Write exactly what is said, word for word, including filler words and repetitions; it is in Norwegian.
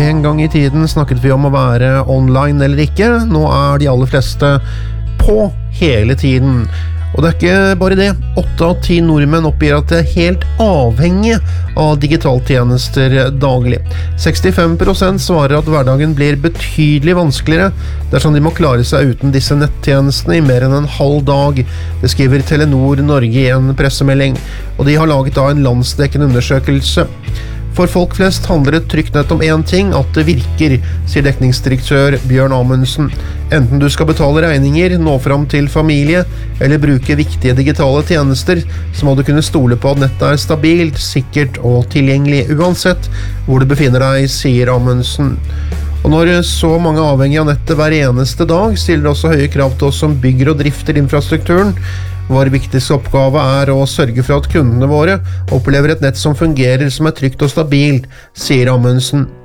En gang i tiden snakket vi om å være online eller ikke. Nå er de aller fleste på hele tiden. Og det er ikke bare det. Åtte av ti nordmenn oppgir at de er helt avhengige av digitaltjenester daglig. sekstifem prosent svarer at hverdagen blir betydelig vanskeligere dersom de må klare seg uten disse nettjenestene i mer enn en halv dag. Det skriver Telenor Norge i en pressemelding, og de har laget da en landsdekkende undersøkelse. For folk flest handler et trygt nett om én ting, at det virker, sier dekningsdirektør Bjørn Amundsen. Enten du skal betale regninger, nå fram til familie, eller bruke viktige digitale tjenester, så må du kunne stole på at nettet er stabilt, sikkert og tilgjengelig, uansett hvor du befinner deg, sier Amundsen. Og når så mange er avhengig av nettet hver eneste dag, stiller det også høye krav til oss som bygger og drifter infrastrukturen. Vår viktigste oppgave er å sørge for at kundene våre opplever et nett som fungerer, som er trygt og stabilt, sier Amundsen.